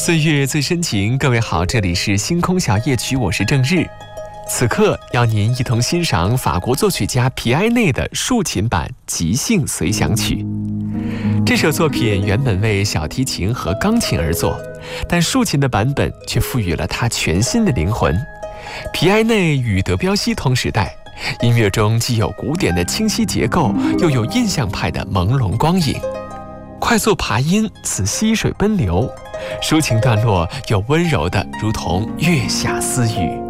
岁月最深情，各位好，这里是星空小夜曲，我是郑日。此刻邀您一同欣赏法国作曲家皮埃内的竖琴版即兴随想曲。这首作品原本为小提琴和钢琴而作，但竖琴的版本却赋予了它全新的灵魂。皮埃内与德彪西同时代，音乐中既有古典的清晰结构，又有印象派的朦胧光影。快速爬音似溪水奔流，抒情段落又温柔的如同月下私语。